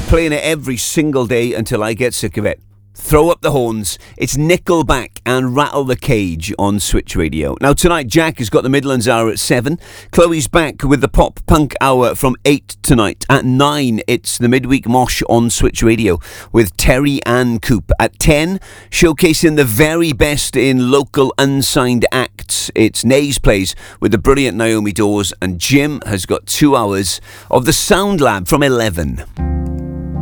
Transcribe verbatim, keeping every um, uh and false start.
playing it every single day until I get sick of it. Throw up the horns. It's Nickelback and Rattle the Cage on Switch Radio. Now tonight, Jack has got the Midlands Hour at seven. Chloe's back with the Pop Punk Hour from eight tonight. At nine, it's the Midweek Mosh on Switch Radio with Terry Ann Coop. At ten, showcasing the very best in local unsigned acts, it's Nays Plays with the brilliant Naomi Dawes, and Jim has got two hours of the Sound Lab from eleven.